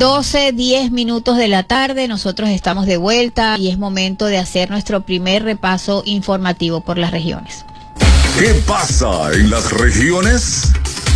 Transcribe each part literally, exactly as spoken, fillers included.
doce, diez minutos de la tarde, nosotros estamos de vuelta y es momento de hacer nuestro primer repaso informativo por las regiones. ¿Qué pasa en las regiones?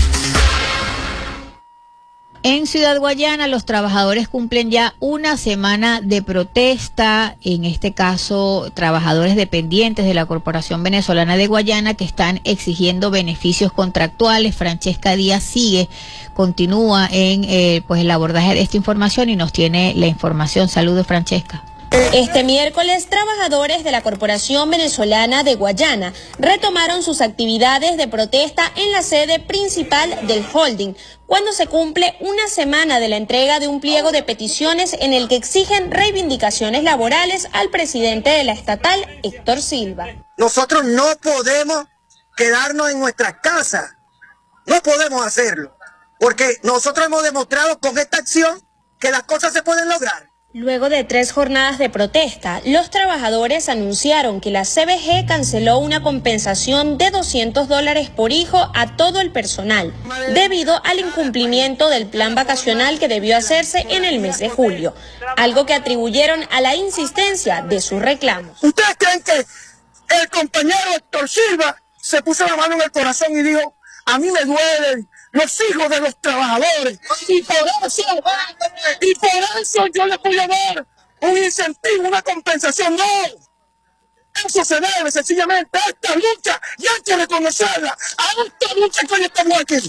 En Ciudad Guayana, los trabajadores cumplen ya una semana de protesta, en este caso, trabajadores dependientes de la Corporación Venezolana de Guayana que están exigiendo beneficios contractuales. Francesca Díaz sigue, continúa en eh, pues el abordaje de esta información y nos tiene la información. Saludos, Francesca. Este miércoles, trabajadores de la Corporación Venezolana de Guayana retomaron sus actividades de protesta en la sede principal del holding, cuando se cumple una semana de la entrega de un pliego de peticiones en el que exigen reivindicaciones laborales al presidente de la estatal, Héctor Silva. Nosotros no podemos quedarnos en nuestras casas, no podemos hacerlo, porque nosotros hemos demostrado con esta acción que las cosas se pueden lograr. Luego de tres jornadas de protesta, los trabajadores anunciaron que la C B G canceló una compensación de doscientos dólares por hijo a todo el personal, debido al incumplimiento del plan vacacional que debió hacerse en el mes de julio, algo que atribuyeron a la insistencia de sus reclamos. ¿Ustedes creen que el compañero Héctor Silva se puso la mano en el corazón y dijo, a mí me duelen los hijos de los trabajadores, y por eso, y por eso yo les voy a dar un incentivo, una compensación? No, eso se debe sencillamente a esta lucha y hay que reconocerla, a esta lucha que hoy estamos aquí.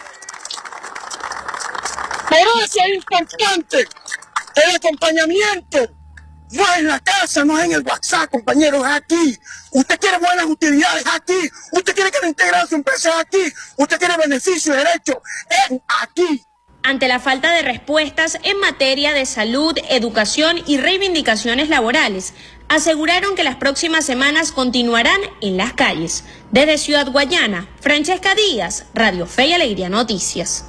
Por eso es importante el acompañamiento. No es en la casa, no es en el WhatsApp, compañeros, es aquí. Usted quiere buenas utilidades, aquí. Usted quiere que le integren su empresa, es aquí. Usted quiere beneficios, derechos, es aquí. Ante la falta de respuestas en materia de salud, educación y reivindicaciones laborales, aseguraron que las próximas semanas continuarán en las calles. Desde Ciudad Guayana, Francesca Díaz, Radio Fe y Alegría Noticias.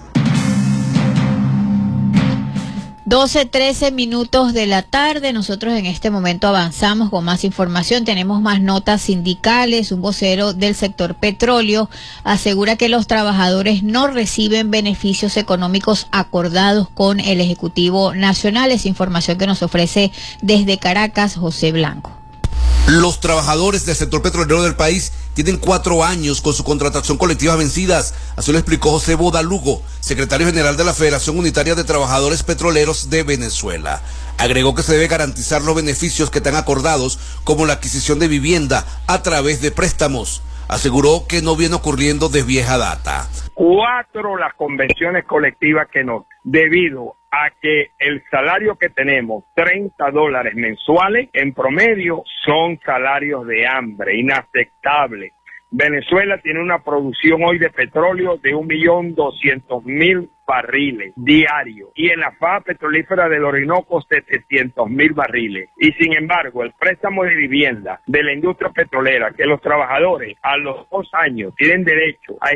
doce, trece minutos de la tarde, nosotros en este momento avanzamos con más información, tenemos más notas sindicales. Un vocero del sector petróleo asegura que los trabajadores no reciben beneficios económicos acordados con el Ejecutivo Nacional. Es información que nos ofrece desde Caracas José Blanco. Los trabajadores del sector petrolero del país tienen cuatro años con su contratación colectiva vencidas. Así lo explicó José Boda Lugo, secretario general de la Federación Unitaria de Trabajadores Petroleros de Venezuela. Agregó que se debe garantizar los beneficios que están acordados, como la adquisición de vivienda a través de préstamos. Aseguró que no viene ocurriendo de vieja data. Cuatro las convenciones colectivas que no, debido a que el salario que tenemos, treinta dólares mensuales, en promedio son salarios de hambre, inaceptables. Venezuela tiene una producción hoy de petróleo de un millón doscientos mil barriles diarios y en la faja petrolífera del Orinoco setecientos mil barriles. Y sin embargo, el préstamo de vivienda de la industria petrolera, que los trabajadores a los dos años tienen derecho a